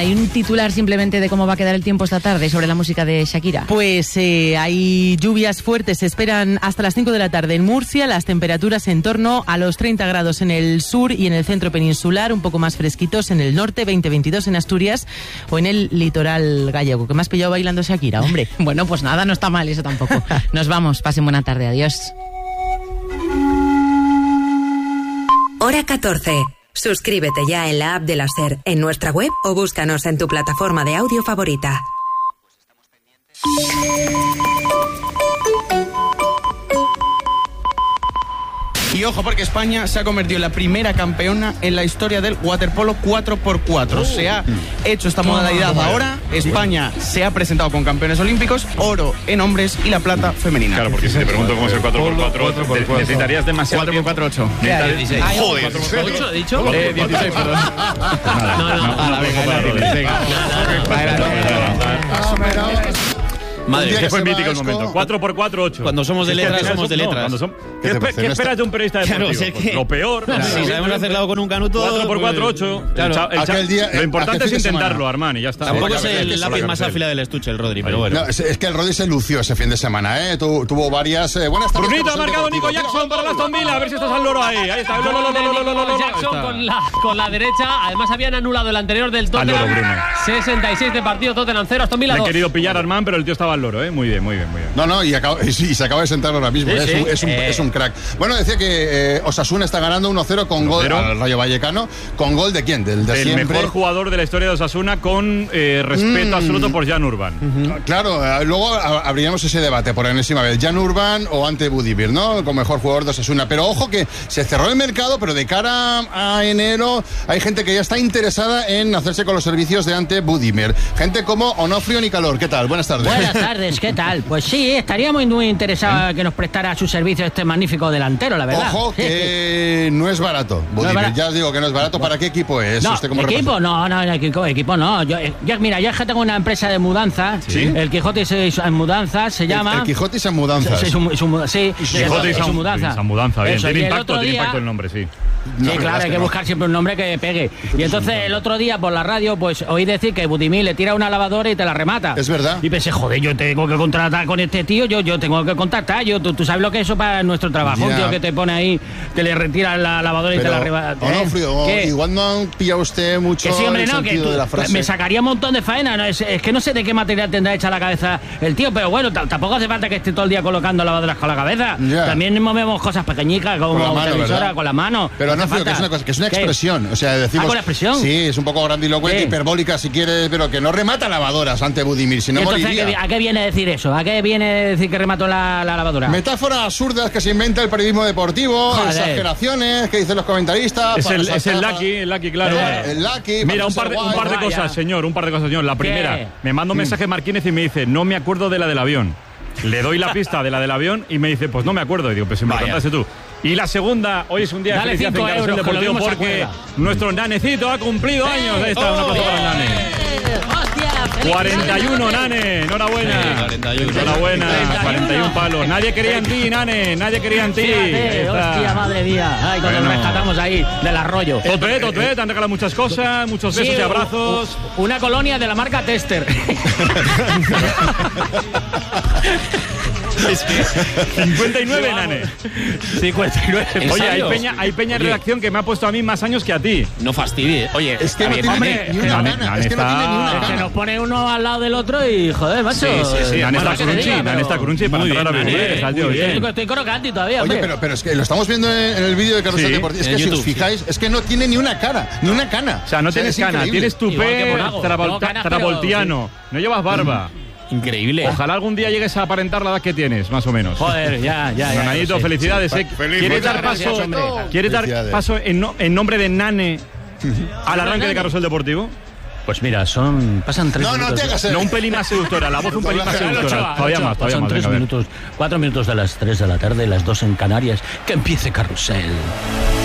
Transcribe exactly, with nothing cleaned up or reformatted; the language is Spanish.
hay un titular simplemente de cómo va a quedar el tiempo esta tarde sobre la música de Shakira. Pues eh, hay lluvias fuertes, se esperan hasta las cinco de la tarde en Murcia, las temperaturas en torno a los treinta grados en el sur y en el centro peninsular, un poco más fresquitos en el norte, veinte veintidós en Asturias o en el litoral gallego. ¿Qué me has pillado bailando Shakira, hombre? Bueno, pues nada, no está mal eso tampoco. Nos vamos, pasen buena tarde, adiós. Hora catorce. Suscríbete ya en la app de la SER, en nuestra web o búscanos en tu plataforma de audio favorita. Y ojo, porque España se ha convertido en la primera campeona en la historia del waterpolo cuatro por cuatro. Uh. Se ha hecho esta modalidad ahora. España se ha presentado con campeones olímpicos, oro en hombres y la plata femenina. Claro, porque si te pregunto cómo es el cuatro por cuatro, necesitarías demasiado cuatro por cuatro, ocho. dieciséis. Joder, ¿ocho, he dicho? Eh, dieciséis, perdón. No, no, a la venga, Madre, es que fue mítico el momento. cuatro por cuatro, ocho. Cuando somos de letras, somos de letras. No, son... ¿Qué, espe ¿Qué esperas de un periodista deportivo? Claro, pues que... Lo peor. Claro, si sabemos hacerlo con un canuto. cuatro por cuatro, ocho. Claro. El cha... el día, lo importante es intentarlo, Armani, ya está. Tampoco es el lápiz más afilado del estuche, el Rodri, pero bueno. No, es, es que el Rodri se lució ese fin de semana, ¿eh? Tu, tuvo varias. Eh, buenas tardes. Brunito ha marcado Nico Jackson para la Aston Villa. A ver si estás al loro ahí. Ahí está. Jackson con la, con la derecha. Además, habían anulado el anterior del Tottenham. sesenta y seis de partido, Tottenham cero, Aston Villa dos. Han querido pillar a Armán, pero el tío estaba al loro, ¿eh? Muy bien, muy bien, muy bien. No, no, y, acaba, y, y se acaba de sentar ahora mismo. Sí, ¿eh? sí. Es, un, es, un, eh. es un crack. Bueno, decía que eh, Osasuna está ganando uno cero con gol al Rayo Vallecano. ¿Con gol de quién? Del de el siempre. mejor jugador de la historia de Osasuna con eh, respeto mm. absoluto por Jan Urban. Uh-huh. Claro, eh, luego abriremos ese debate por enésima vez. Jan Urban o Ante Budimir, ¿no? Como mejor jugador de Osasuna. Pero ojo que se cerró el mercado, pero de cara a enero hay gente que ya está interesada en hacerse con los servicios de Ante Budimir. Gente como Onofrio Nicalor. ¿Qué tal? Buenas tardes. Buenas tardes, ¿qué tal? Pues sí, estaríamos muy interesados en que nos prestara su servicio este magnífico delantero, la verdad. Ojo que no es barato. Budimir, no es barato. Ya os digo que no es barato. ¿Para qué equipo es? No, ¿Usted como equipo, no, no, equipo, equipo no. Yo, yo, mira, yo es que tengo una empresa de mudanzas. ¿Sí? El Quijote en mudanzas se llama. El, el Quijote en mudanzas. Sí, su, su, sí, Quijote y mudanza. mudanza, bien. Eso, tiene impacto, día, tiene impacto el nombre, sí. Sí, no, claro, hay que no. buscar siempre un nombre que pegue. Y entonces el otro día por la radio, pues oí decir que Budimir le tira una lavadora y te la remata. Es verdad. Y pensé, joder, yo tengo que contratar con este tío, yo, yo tengo que contactar. Yo, tú, tú sabes lo que es eso para nuestro trabajo. Yeah. Un tío que te pone ahí, te le retira la lavadora y pero, te la remata. Onofrio, ¿eh? Igual no han pillado usted mucho que sí, hombre, el no, sentido que tú, de la frase. Me sacaría un montón de faena. ¿No? Es, es que no sé de qué material tendrá hecha la cabeza el tío, pero bueno, tampoco hace falta que esté todo el día colocando lavadoras con la cabeza. Yeah. También movemos cosas pequeñicas como con la mano, televisora, con la mano. Pero no Onofrio, que es una cosa, que es una expresión. O sea, decimos. ¿Ah, con la expresión? Sí, es un poco grandilocuente, sí. hiperbólica si quieres, pero que no remata lavadoras ante Budimir, si no moriría. ¿A qué, ¿A qué viene decir eso? ¿A qué viene decir que remató la, la lavadora? Metáforas absurdas que se inventa el periodismo deportivo, Joder. exageraciones que dicen los comentaristas. Es el, es el Lucky, el Lucky, claro. Eh, el Lucky. Mira, un par de, un par de cosas, señor, un par de cosas, señor. La primera, ¿Qué? me manda un mensaje Marquínez y me dice, no me acuerdo de la del avión. Le doy la pista de la del avión y me dice, pues no me acuerdo. Y digo, pues si me lo contaste tú. Y la segunda, hoy es un día Dale de felicidad en Carrusel Deportivo porque nuestro nanecito ha cumplido años. Ahí está, oh, una cosa para el nane. Hostia, cuarenta y uno, nane, enhorabuena. Sí, cuarenta y uno. Enhorabuena, cuarenta y uno palos. Nadie quería en ti, nane, nadie quería en ti. Fíjate, hostia, madre mía. Ay, cuando bueno. nos rescatamos ahí del arroyo. Totuet, Totuet, te han regalado muchas cosas, muchos besos sí, y abrazos. Una colonia de la marca Tester. Es que cincuenta y nueve, nane. cincuenta y nueve. Oye, hay peña, hay peña en redacción que me ha puesto a mí más años que a ti. No fastidie. Oye, es que no tiene hombre, ni una gana. Es que no tiene ni una gana. Se nos pone uno al lado del otro y joder, macho. Sí, sí, sí. Nane está crunchy, Nane está crunchy para entrar a vivir. Está tío bien. Estoy crocante todavía, Oye, pero, pero es que lo estamos viendo en el vídeo de Carrusel Deportivo. Es que si os fijáis, es que no tiene ni una cara, ni una cana. O sea, no tienes cana, tienes tupé travoltiano. No llevas barba. Increíble. Ojalá algún día llegues a aparentar la edad que tienes, más o menos. Joder, ya, ya, ya. Nanito, no sé. felicidades. Sí, sí. Feliz, ¿Quieres dar paso, ¿quieres dar paso en, no, en nombre de Nane al arranque de Carrusel Deportivo? Pues mira, son pasan tres no, minutos. No, te hagas No, un pelín más seductora, la voz un pelín más seductora. Todavía más, todavía son más. Tres venga, minutos, cuatro minutos de las tres de la tarde, las dos en Canarias. Que empiece Carrusel.